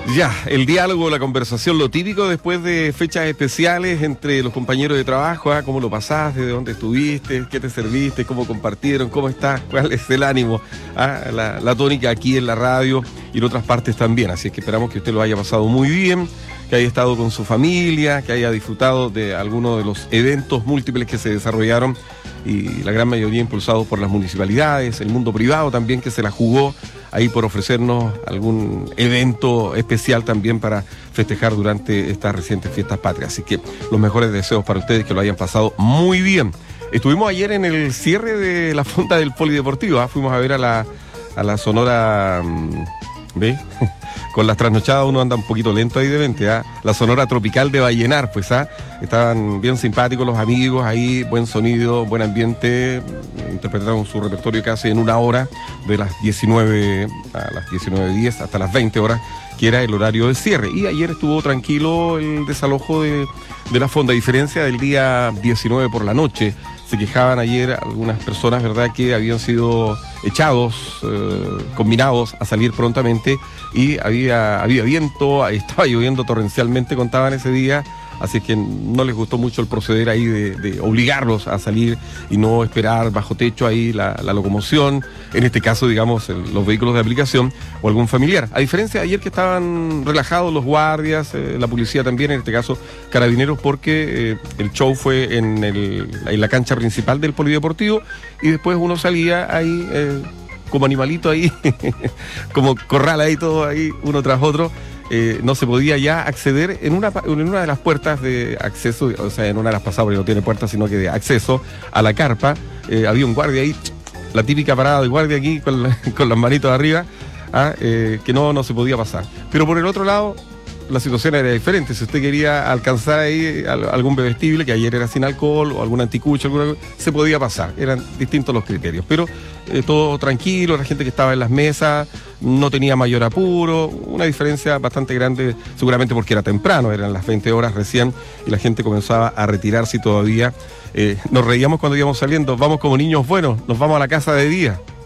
Ya, el diálogo, la conversación, lo típico después de fechas especiales entre los compañeros de trabajo, cómo lo pasaste, de dónde estuviste, qué te serviste, cómo compartieron, cómo estás, cuál es el ánimo, la tónica aquí en la radio y en otras partes también. Así es que esperamos que usted lo haya pasado muy bien, que haya estado con su familia, que haya disfrutado de algunos de los eventos múltiples que se desarrollaron y la gran mayoría impulsados por las municipalidades, el mundo privado también que se la jugó ahí por ofrecernos algún evento especial también para festejar durante estas recientes fiestas patrias. Así que los mejores deseos para ustedes, que lo hayan pasado muy bien. Estuvimos ayer en el cierre de la fonda del Polideportivo, fuimos a ver a la Sonora, ¿ve? Con las trasnochadas uno anda un poquito lento ahí de 20, la Sonora Tropical de Vallenar, pues, estaban bien simpáticos los amigos ahí, buen sonido, buen ambiente, interpretaron su repertorio casi en una hora, de las 19 a las 19:10 hasta las 20 horas, que era el horario de cierre. Y ayer estuvo tranquilo el desalojo de la fonda, a diferencia del día 19 por la noche. Se quejaban ayer algunas personas, ¿verdad?, que habían sido echados, combinados a salir prontamente, y había viento, estaba lloviendo torrencialmente, contaban ese día, así que no les gustó mucho el proceder ahí de obligarlos a salir y no esperar bajo techo ahí la locomoción, en este caso, digamos, los vehículos de aplicación o algún familiar. A diferencia de ayer, que estaban relajados los guardias, la policía también, en este caso carabineros, porque el show fue en la cancha principal del Polideportivo, y después uno salía ahí como animalito ahí, como corral ahí, todo ahí, uno tras otro. No se podía ya acceder en una de las puertas de acceso, o sea, en una de las pasadas, porque no tiene puerta, sino que de acceso a la carpa. Había un guardia ahí, la típica parada de guardia aquí, con las manitos arriba, que no se podía pasar. Pero por el otro lado, la situación era diferente. Si usted quería alcanzar ahí algún bebestible, que ayer era sin alcohol, o algún anticucho, se podía pasar. Eran distintos los criterios. Pero todo tranquilo, la gente que estaba en las mesas no tenía mayor apuro. Una diferencia bastante grande, seguramente porque era temprano, eran las 20 horas recién, y la gente comenzaba a retirarse, y todavía nos reíamos cuando íbamos saliendo. Vamos como niños buenos, nos vamos a la casa de día.